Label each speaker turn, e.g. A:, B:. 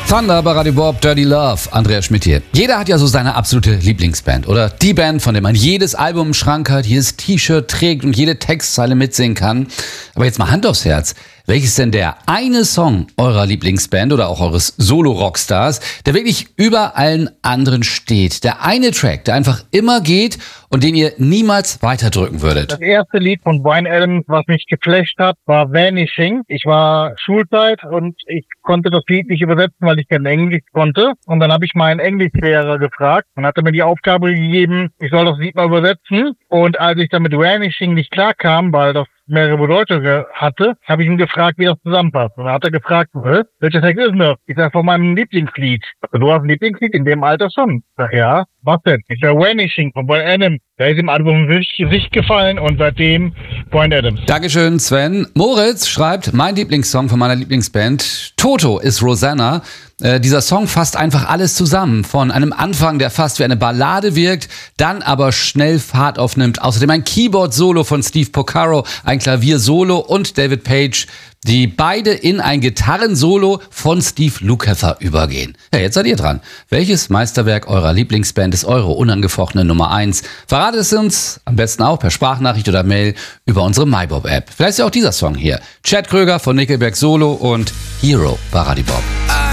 A: Thunder bei Radio Bob, Dirty Love, Andreas Schmidt hier. Jeder hat ja so seine absolute Lieblingsband oder die Band, von der man jedes Album im Schrank hat, jedes T-Shirt trägt und jede Textzeile mitsingen kann. Aber jetzt mal Hand aufs Herz. Welches denn der eine Song eurer Lieblingsband oder auch eures Solo-Rockstars, der wirklich über allen anderen steht? Der eine Track, der einfach immer geht und den ihr niemals weiterdrücken würdet?
B: Das erste Lied von Bryan Adams, was mich geflasht hat, war Vanishing. Ich war Schulzeit und ich konnte das Lied nicht übersetzen, weil ich kein Englisch konnte. Und dann habe ich meinen Englischlehrer gefragt und hat er mir die Aufgabe gegeben, ich soll das Lied mal übersetzen. Und als ich dann mit Vanishing nicht klarkam, weil das mehrere Bedeutungen hatte, habe ich ihn gefragt, wie das zusammenpasst. Und dann hat er gefragt, welcher Text ist denn das? Ich sag, von meinem Lieblingslied. Du hast ein Lieblingslied in dem Alter schon. Ich sag, ja, was denn? Ich sag, Vanishing von Bryan Adams. Der ist im Album Gesicht gefallen und seitdem Bryan Adams.
A: Dankeschön, Sven. Moritz schreibt, mein Lieblingssong von meiner Lieblingsband, Toto ist Rosanna. Dieser Song fasst einfach alles zusammen. Von einem Anfang, der fast wie eine Ballade wirkt, dann aber schnell Fahrt aufnimmt. Außerdem ein Keyboard-Solo von Steve Porcaro, ein Klavier-Solo und David Page, die beide in ein Gitarrensolo von Steve Lukather übergehen. Ja, jetzt seid ihr dran. Welches Meisterwerk eurer Lieblingsband ist eure unangefochtene Nummer 1? Verratet es uns am besten auch per Sprachnachricht oder Mail über unsere MyBob-App. Vielleicht ist ja auch dieser Song hier. Chad Kröger von Nickelback Solo und Hero bei Radio Bob.